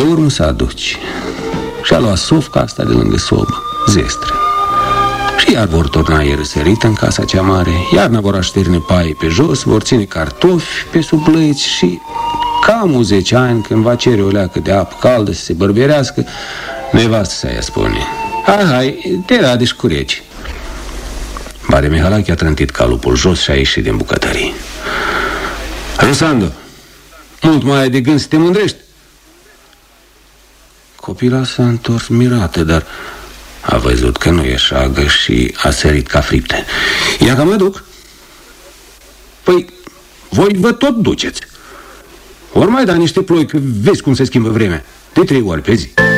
urmă să aduci. Și-a luat sofca asta de lângă sobă, zestră. Și iar vor turna ei răsărită în casa cea mare. Iarna vor așterne paie pe jos, vor ține cartofi pe sub plăiți. Și cam 10 ani, când va cere o leacă de apă caldă să se bărberească, nevastă sa ea spune: hai, te rade și cu reci. Bare Mihalache a trântit calupul jos și a ieșit din bucătărie. Rusandu, mult mai ai de gând să te mândrești? Copila s-a întors mirată, dar a văzut că nu e șagă și a sărit ca fripte. Ia că mă duc. Păi, voi vă tot duceți. Ori mai da niște ploi, că vezi cum se schimbă vremea. De 3 ori pe zi.